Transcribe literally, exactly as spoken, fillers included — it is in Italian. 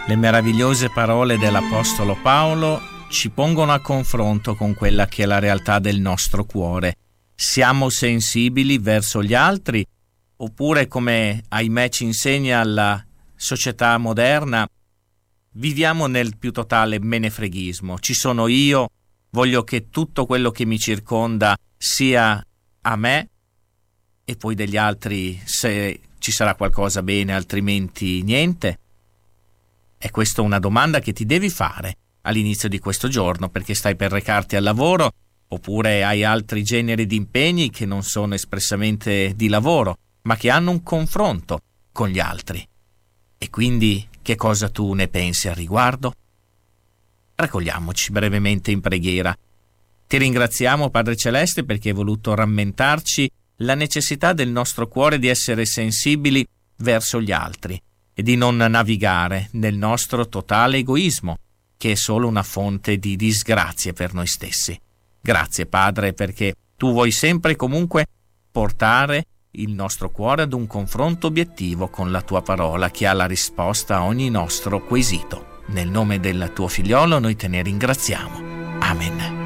Le meravigliose parole dell'Apostolo Paolo ci pongono a confronto con quella che è la realtà del nostro cuore. Siamo sensibili verso gli altri, oppure, come ahimè ci insegna la società moderna, viviamo nel più totale menefreghismo. Ci sono io, voglio che tutto quello che mi circonda sia a me, e poi degli altri se ci sarà qualcosa bene, altrimenti niente. È questa una domanda che ti devi fare all'inizio di questo giorno, perché stai per recarti al lavoro, oppure hai altri generi di impegni che non sono espressamente di lavoro, ma che hanno un confronto con gli altri. E quindi che cosa tu ne pensi al riguardo? Raccogliamoci brevemente in preghiera. Ti ringraziamo, Padre Celeste, perché hai voluto rammentarci la necessità del nostro cuore di essere sensibili verso gli altri e di non navigare nel nostro totale egoismo, che è solo una fonte di disgrazie per noi stessi. Grazie, Padre, perché tu vuoi sempre e comunque portare il nostro cuore ad un confronto obiettivo con la tua parola, che ha la risposta a ogni nostro quesito. Nel nome del tuo figliolo noi te ne ringraziamo. Amen.